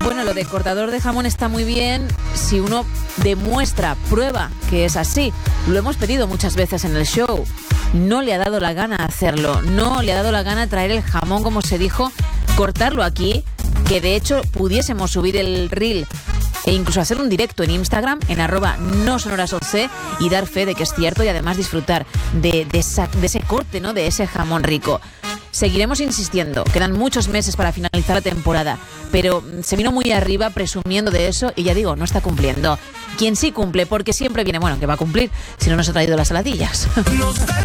Bueno, lo de cortador de jamón está muy bien si uno demuestra, prueba que es así. Lo hemos pedido muchas veces en el show. No le ha dado la gana hacerlo. No le ha dado la gana traer el jamón, como se dijo, cortarlo aquí, que de hecho pudiésemos subir el reel e incluso hacer un directo en Instagram, en @nosonorasOC, y dar fe de que es cierto y además disfrutar de ese corte, ¿no? De ese jamón rico. Seguiremos insistiendo, quedan muchos meses para finalizar la temporada, pero se vino muy arriba presumiendo de eso y ya digo, no está cumpliendo. Quien sí cumple, porque siempre viene, bueno, que va a cumplir, si no nos ha traído las saladillas.